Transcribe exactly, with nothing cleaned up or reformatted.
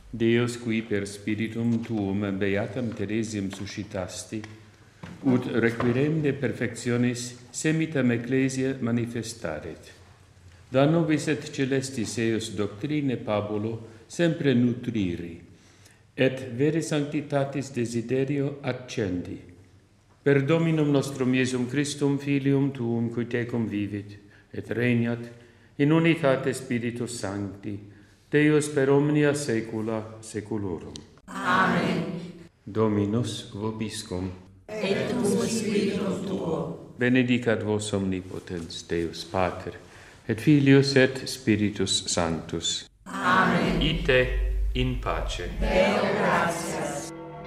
Deus qui per spiritum tuum beatam Theresiam suscitasti, ut requirende perfectionis semitam ecclesia manifestaret. Da nobis et celestis eos doctrine Pabulo sempre nutriri, et vere sanctitatis desiderio accendi. Per Dominum nostrum Iesum Christum, Filium Tuum, qui tecum vivit, et regnat, in unitate Spiritus Sancti, Deus per omnia saecula saeculorum. Amen. Dominus vobiscum. Et cum spiritum tuo. Benedicat vos omnipotens Deus Pater, et Filius et Spiritus Sanctus. Amen. Ite in pace. Deo gratias.